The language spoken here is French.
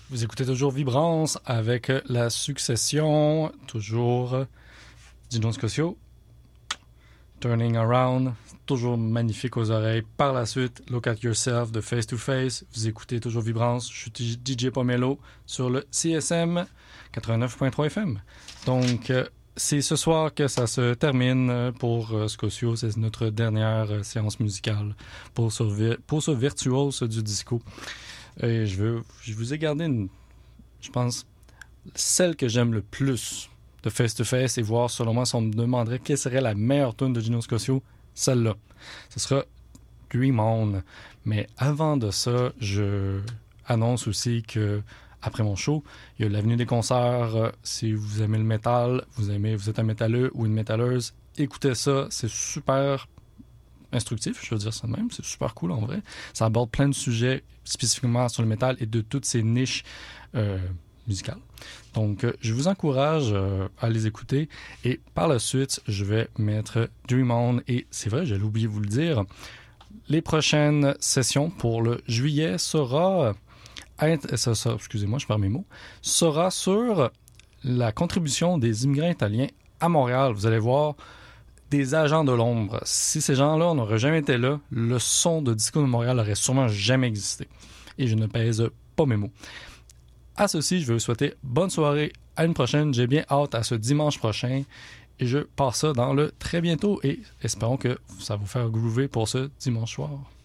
Vous écoutez toujours Vibrance avec la succession, toujours Dino Scotia, Turning Around, toujours magnifique aux oreilles. Par la suite, Look at Yourself de Face to Face. Vous écoutez toujours Vibrance. Je suis DJ Pomelo sur le CSM 89.3 FM. Donc, c'est ce soir que ça se termine pour Scotia. C'est notre dernière séance musicale pour ce virtuose du disco. Et je vous ai gardé je pense, celle que j'aime le plus de Face to Face et voir, selon moi, si on me demanderait quelle serait la meilleure tune de Dino Scotia, celle-là. Ce sera Dream On. Mais avant de ça, je annonce aussi que après mon show, il y a l'avenue des concerts. Si vous aimez le métal, vous êtes un métalleux ou une métalleuse, écoutez ça, c'est super instructif, je veux dire ça de même, c'est super cool en vrai. Ça aborde plein de sujets spécifiquement sur le métal et de toutes ces niches musicales. Donc, je vous encourage à les écouter et par la suite, je vais mettre Dream On et c'est vrai, j'allais oublier de vous le dire, les prochaines sessions pour le juillet sera excusez-moi, je perds mes mots, sera sur la contribution des immigrants italiens à Montréal. Vous allez voir des agents de l'ombre. Si ces gens-là n'auraient jamais été là, le son de Disco de Montréal n'aurait sûrement jamais existé. Et je ne pèse pas mes mots. À ceci, je vais vous souhaiter bonne soirée. À une prochaine. J'ai bien hâte à ce dimanche prochain. Et je passe ça dans le très bientôt. Et espérons que ça va vous faire groover pour ce dimanche soir.